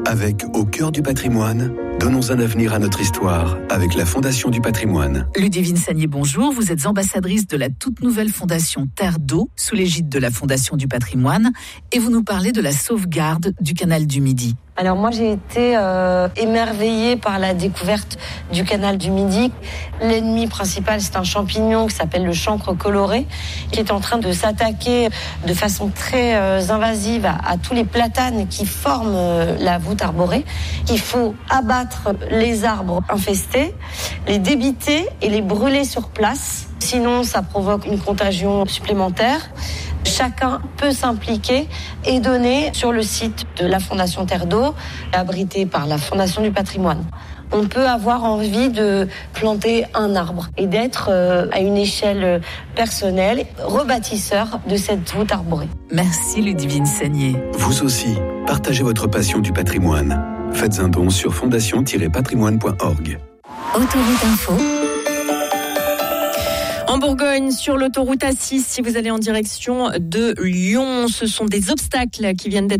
Avec Au cœur du patrimoine, donnons un avenir à notre histoire avec la Fondation du patrimoine. Ludivine Sagnier, bonjour. Vous êtes ambassadrice de la toute nouvelle fondation Terre d'eau, sous l'égide de la Fondation du patrimoine, et vous nous parlez de la sauvegarde du canal du Midi. Alors moi j'ai été émerveillée par la découverte du canal du Midi. L'ennemi principal, c'est un champignon qui s'appelle le chancre coloré, qui est en train de s'attaquer de façon très invasive à tous les platanes qui forment la voûte arborée. Il faut abattre les arbres infestés, les débiter et les brûler sur place. Sinon, ça provoque une contagion supplémentaire. Chacun peut s'impliquer et donner sur le site de la Fondation Terre d'eau, abrité par la Fondation du patrimoine. On peut avoir envie de planter un arbre et d'être à une échelle personnelle rebâtisseur de cette voûte arborée. Merci Ludivine Sagnier. Vous aussi, partagez votre passion du patrimoine. Faites un don sur fondation-patrimoine.org. Autoroute Info. En Bourgogne, sur l'autoroute A6, si vous allez en direction de Lyon, ce sont des obstacles qui viennent d'être